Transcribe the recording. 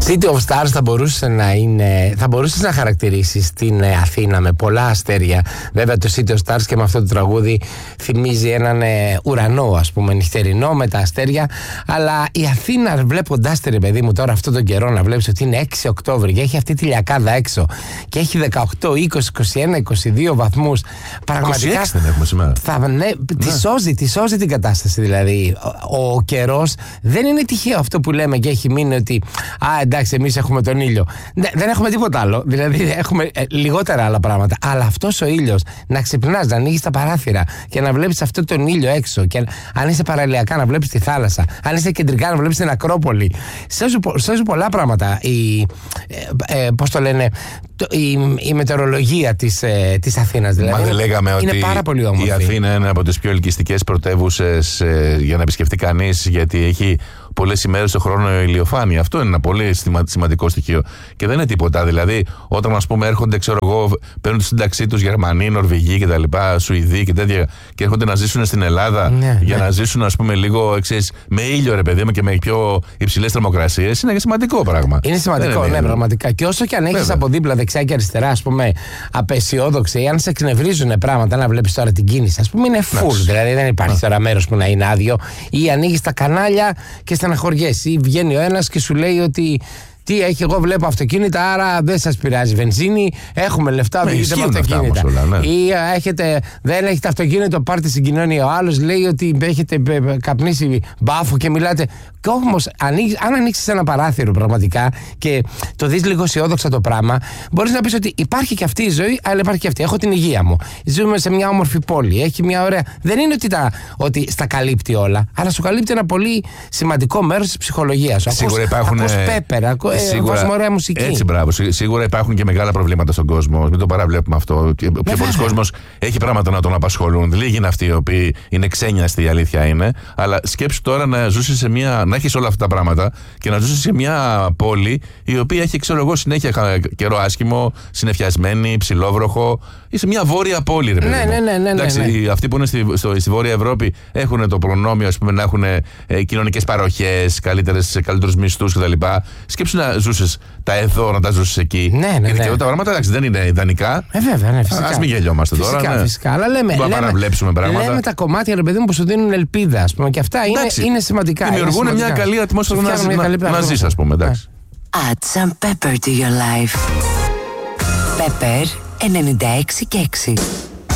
City of Stars θα μπορούσε να είναι. Θα μπορούσες να χαρακτηρίσεις την Αθήνα με πολλά αστέρια. Βέβαια το City of Stars και με αυτό το τραγούδι θυμίζει έναν ουρανό, ας πούμε, νυχτερινό με τα αστέρια. Αλλά η Αθήνα, βλέποντάς τη, ρε παιδί μου, τώρα αυτόν τον καιρό, να βλέπεις ότι είναι 6 Οκτώβρη και έχει αυτή τη λιακάδα έξω και έχει 18, 20, 21, 22 βαθμούς. Πραγματικά. 26 δεν έχουμε σήμερα. Τη σώζει την κατάσταση δηλαδή. Ο καιρός δεν είναι τυχαίο αυτό που λέμε και έχει μείνει ότι εντάξει, εμείς έχουμε τον ήλιο. Δεν έχουμε τίποτα άλλο. Δηλαδή έχουμε λιγότερα άλλα πράγματα. Αλλά αυτός ο ήλιος, να ξυπνάς, να ανοίγεις τα παράθυρα και να βλέπεις αυτόν τον ήλιο έξω. Και αν είσαι παραλιακά, να βλέπεις τη θάλασσα. Αν είσαι κεντρικά, να βλέπεις την Ακρόπολη. Σώζουν πολλά πράγματα. Πώς το λένε, η μετεωρολογία της Αθήνας. Δηλαδή, μα δεν λέγαμε είναι ότι πάρα πολύ όμορφη. Η Αθήνα είναι από τις πιο ελκυστικές πρωτεύουσες για να επισκεφτεί κανείς, γιατί έχει πολλές ημέρες το χρόνο ηλιοφάνεια. Αυτό είναι ένα πολύ σημαντικό στοιχείο. Και δεν είναι τίποτα. Δηλαδή, όταν, ας πούμε, έρχονται, ξέρω εγώ, παίρνουν τη σύνταξή τους Γερμανοί, Νορβηγοί κτλ., Σουηδοί και τέτοια, και έρχονται να ζήσουν στην Ελλάδα για να ζήσουν, ας πούμε, λίγο με ήλιο, ρε παιδί μου, και με πιο υψηλές θερμοκρασίες, είναι σημαντικό πράγμα. Είναι σημαντικό, ναι, πραγματικά. Και όσο και αν έχεις από δίπλα, δεξιά και αριστερά, ας πούμε, απεσιόδοξη, αν σε εκνευρίζουν πράγματα, να βλέπεις τώρα την κίνηση, ας πούμε, είναι full. Δηλαδή, δεν υπάρχει τώρα μέρος που να είναι άδειο, ή ανοίγεις τα κανάλια και στεναχωριέσαι, ή βγαίνει ο ένας και σου λέει ότι τι έχει, εγώ βλέπω αυτοκίνητα, άρα δεν σας πειράζει βενζίνη, έχουμε λεφτά, οδηγείτε με αυτοκίνητα. Ή δεν έχετε αυτοκίνητο, πάρτε στην κοινωνία. Ο άλλος λέει ότι έχετε καπνίσει μπάφο και μιλάτε. Και όμως, αν ανοίξεις ένα παράθυρο πραγματικά και το δεις λίγο αισιόδοξα το πράγμα, μπορείς να πεις ότι υπάρχει και αυτή η ζωή, αλλά υπάρχει και αυτή. Έχω την υγεία μου. Ζούμε σε μια όμορφη πόλη. Έχει μια ωραία. Δεν είναι ότι στα καλύπτει όλα, αλλά σου καλύπτει ένα πολύ σημαντικό μέρος της ψυχολογίας σου. Σίγουρα υπάρχουν. Σίγουρα, ωραία μουσική. Έτσι, μπράβο. Σίγουρα υπάρχουν και μεγάλα προβλήματα στον κόσμο. Μην το παραβλέπουμε αυτό. Πιο πολλοί κόσμος έχει πράγματα να τον απασχολούν. Λίγοι είναι αυτοί οι οποίοι είναι ξένιαστοι, η αλήθεια είναι. Αλλά σκέψου τώρα να ζήσεις να έχεις όλα αυτά τα πράγματα και να ζήσεις σε μια πόλη η οποία έχει, ξέρω εγώ, συνέχεια καιρό άσχημο, συννεφιασμένη, ψηλόβροχο. Είσαι μια βόρεια πόλη, ρε παιδί. Ναι. Εντάξει, αυτοί που είναι στη Βόρεια Ευρώπη έχουν το προνόμιο, ας πούμε, να έχουν κοινωνικές παροχές, καλύτερους μισθούς κτλ. Σκέψου να ζήσεις τα εδώ, να τα ζήσεις εκεί. Ναι. Και τα πράγματα, εντάξει, δεν είναι ιδανικά. Βέβαια, ναι, φυσικά. Ας μην γελιόμαστε τώρα. Φυσικά. Αλλά λέμε πράγματα. Λέμε τα κομμάτια, ρε παιδί μου, που σου δίνουν ελπίδα, ας πούμε, και αυτά είναι σημαντικά. Δημιουργούν μια καλή ατμόσφαιρα να ζεις, ας πούμε. Εντάξει. Add some pepper to your life. Pepper 96 και 6.